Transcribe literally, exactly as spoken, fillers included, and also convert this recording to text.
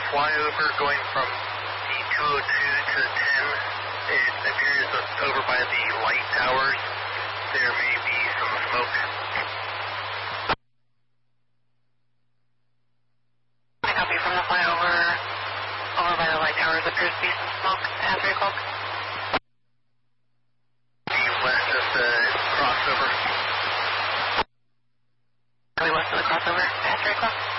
flyover going from the two oh two to the ten. It appears that over by the light towers, there may be some smoke. I copy from the flyover. Over by the light towers appears to be some smoke at three o'clock. The west of the crossover. Are we west of the crossover at three o'clock?